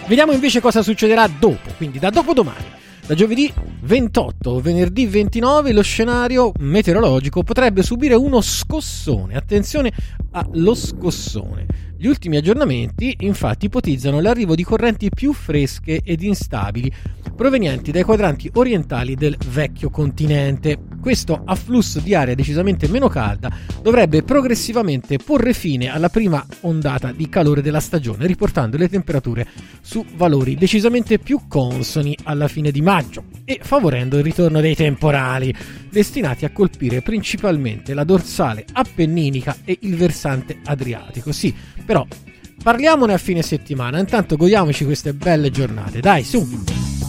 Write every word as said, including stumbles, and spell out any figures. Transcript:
Vediamo invece cosa succederà dopo, quindi da dopodomani. Da giovedì ventotto o venerdì ventinove lo scenario meteorologico potrebbe subire uno scossone. Attenzione allo scossone. Gli ultimi aggiornamenti infatti ipotizzano l'arrivo di correnti più fresche ed instabili provenienti dai quadranti orientali del vecchio continente. Questo afflusso di aria decisamente meno calda dovrebbe progressivamente porre fine alla prima ondata di calore della stagione, riportando le temperature su valori decisamente più consoni alla fine di maggio e favorendo il ritorno dei temporali, destinati a colpire principalmente la dorsale appenninica e il versante adriatico. Sì, però parliamone a fine settimana, intanto godiamoci queste belle giornate, dai, su!